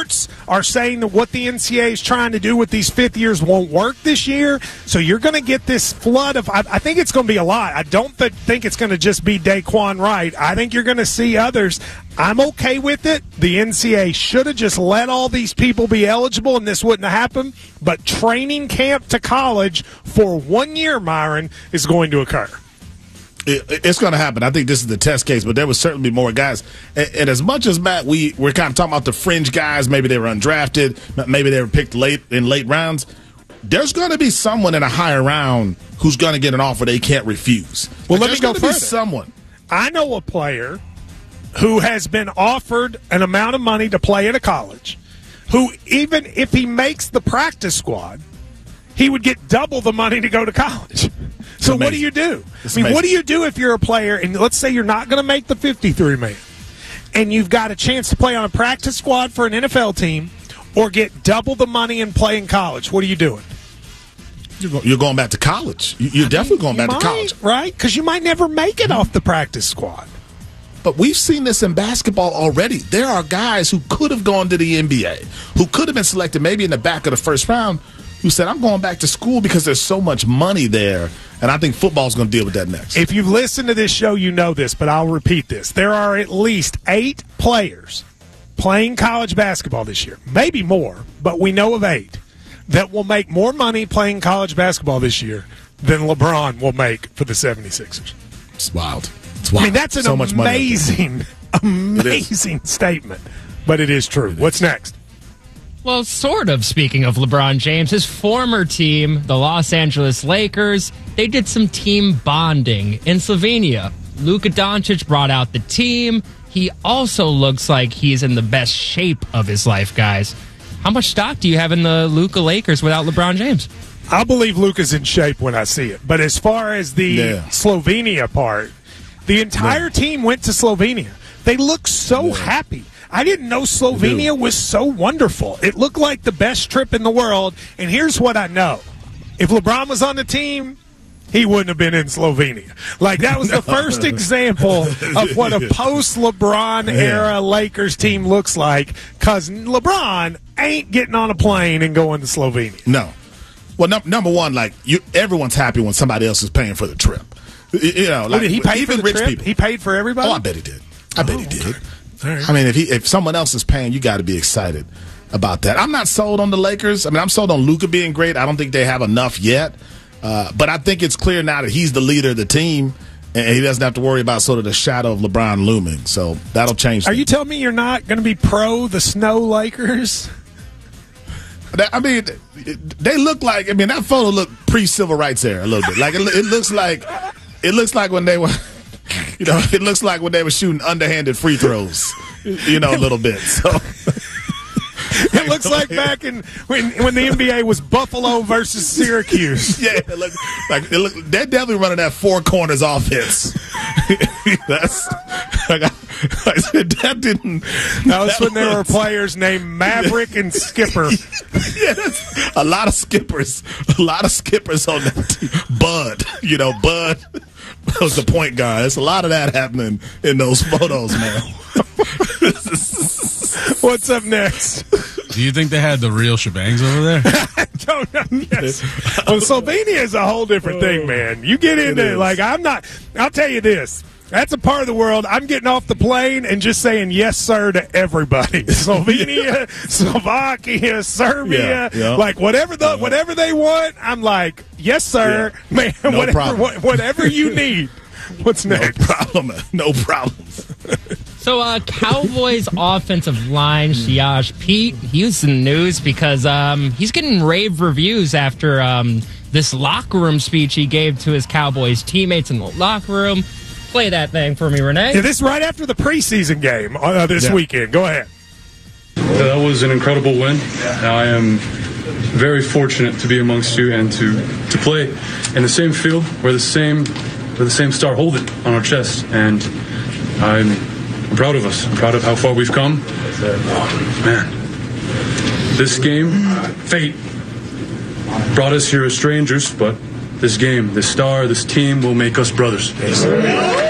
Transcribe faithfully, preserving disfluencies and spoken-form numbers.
reports are saying that what the N C double A is trying to do with these fifth years won't work this year. So you're going to get this flood of – I think it's going to be a lot. I don't th- think it's going to just be Daquan Wright. I think you're going to see others. I'm okay with it. The N C double A should have just let all these people be eligible, and this wouldn't have happened. But training camp to college for one year, Myron, is going to occur. It, it's going to happen. I think this is the test case, but there will certainly be more guys. And, and as much as, Matt, we, we're kind of talking about the fringe guys, maybe they were undrafted, maybe they were picked late in late rounds, there's going to be someone in a higher round who's going to get an offer they can't refuse. Well, like, let me go further. Be someone. I know a player who has been offered an amount of money to play at a college, who even if he makes the practice squad, he would get double the money to go to college. So what do you do? It's I mean, amazing. what do you do if you're a player, and let's say you're not going to make the fifty-three man, and you've got a chance to play on a practice squad for an N F L team or get double the money and play in college? What are you doing? You're, go- you're going back to college. You- You're definitely going back might, to college. Right? Because you might never make it off the practice squad. But we've seen this in basketball already. There are guys who could have gone to the N B A, who could have been selected maybe in the back of the first round, who said, I'm going back to school because there's so much money there, and I think football's going to deal with that next. If you've listened to this show, you know this, but I'll repeat this. There are at least eight players playing college basketball this year, maybe more, but we know of eight, that will make more money playing college basketball this year than LeBron will make for the seventy-sixers. It's wild. It's wild. I mean, that's an so much amazing, amazing statement, but it is true. It What's is. next? Well, sort of, speaking of LeBron James, his former team, the Los Angeles Lakers, they did some team bonding in Slovenia. Luka Doncic brought out the team. He also looks like he's in the best shape of his life, guys. How much stock do you have in the Luka Lakers without LeBron James? I believe Luka's in shape when I see it. But as far as the yeah. Slovenia part, the entire yeah. team went to Slovenia. They look so yeah. happy. I didn't know Slovenia was so wonderful. It looked like the best trip in the world. And here's what I know. If LeBron was on the team, he wouldn't have been in Slovenia. Like, that was the first example of what a post-LeBron era Lakers team looks like, because LeBron ain't getting on a plane and going to Slovenia. No. Well, num- number one, like, you, everyone's happy when somebody else is paying for the trip. You know, like, oh, did he pay even for the rich trip? people. He paid for everybody? Oh, I bet he did. I bet oh, he did. Okay. Right. I mean, if he if someone else is paying, you got to be excited about that. I'm not sold on the Lakers. I mean, I'm sold on Luka being great. I don't think they have enough yet. Uh, but I think it's clear now that he's the leader of the team, and he doesn't have to worry about sort of the shadow of LeBron looming. So that'll change Are things. you telling me you're not going to be pro the Snow Lakers? I mean, they look like, I mean, that photo looked pre-civil rights era a little bit. Like, it, it looks like, it looks like when they were, you know, it looks like when they were shooting underhanded free throws, you know, a little bit. So it looks like back in when when the N B A was Buffalo versus Syracuse. Yeah, it look, like it look, they're definitely running that four corners offense. That's like, I, I said, that didn't. That was that when was, there were players named Maverick and Skipper. Yeah, that's a lot of skippers, a lot of skippers on that team. Bud, you know, Bud was the point guard. There's a lot of that happening in those photos, man. What's up next? Do you think they had the real shebangs over there? I don't know. Yes. Well, Slovenia is a whole different thing, man. You get into it, like, I'm not, I'll tell you this. That's a part of the world. I'm getting off the plane and just saying yes, sir, to everybody. Slovenia, Slovakia, Serbia, yeah, yeah. like whatever the whatever they want. I'm like, yes, sir, yeah. man. No whatever, problem. What, whatever you need. What's next? No problem. No problems. So, uh, Cowboys offensive line, Siaj Pete, he was in the news because um, he's getting rave reviews after um, this locker room speech he gave to his Cowboys teammates in the locker room. Play that thing for me, Renee. Yeah, this is right after the preseason game uh, this yeah. weekend. Go ahead. That was an incredible win. I am very fortunate to be amongst you and to, to play in the same field where the same where the same star hold it on our chest. And I'm, I'm proud of us. I'm proud of how far we've come. Man, this game, fate brought us here as strangers, but this game, this star, this team will make us brothers.